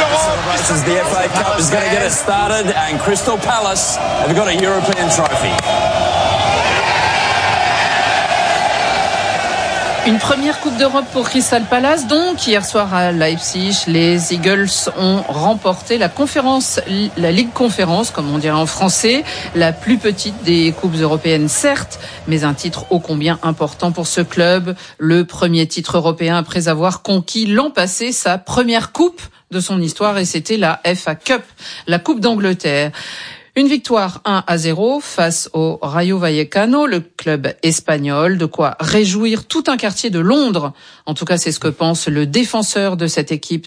Celebrations, the FA Cup is going to get us started, and Crystal Palace have got a European trophy. Une première Coupe d'Europe pour Crystal Palace. Donc, hier soir à Leipzig, les Eagles ont remporté la Ligue Conférence, comme on dirait en français, la plus petite des coupes européennes, certes, mais un titre ô combien important pour ce club. Le premier titre européen après avoir conquis l'an passé sa première coupe de son histoire, et c'était la FA Cup, la Coupe d'Angleterre. Une victoire 1-0 face au Rayo Vallecano, le club espagnol, de quoi réjouir tout un quartier de Londres. En tout cas, c'est ce que pense le défenseur de cette équipe